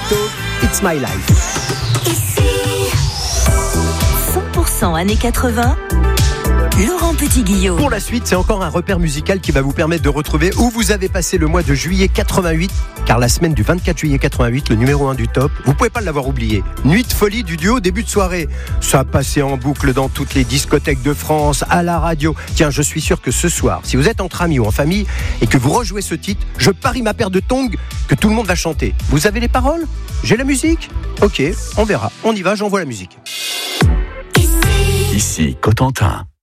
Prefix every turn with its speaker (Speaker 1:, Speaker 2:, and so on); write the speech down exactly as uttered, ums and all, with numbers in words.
Speaker 1: Talk, It's My Life.
Speaker 2: cent pour cent années quatre-vingts, Laurent Petit-Guillaume.
Speaker 1: Pour la suite, c'est encore un repère musical qui va vous permettre de retrouver où vous avez passé le mois de juillet quatre-vingt-huit, car la semaine du vingt-quatre juillet quatre-vingt-huit, le numéro un du top, vous pouvez pas l'avoir oublié. Nuit de folie du duo début de soirée. Ça a passé en boucle dans toutes les discothèques de France, à la radio. Tiens, je suis sûr que ce soir, si vous êtes entre amis ou en famille et que vous rejouez ce titre, je parie ma paire de tongs que tout le monde va chanter. Vous avez les paroles ? J'ai la musique ? Ok, on verra. On y va, j'envoie la musique.
Speaker 3: Ici, Cotentin.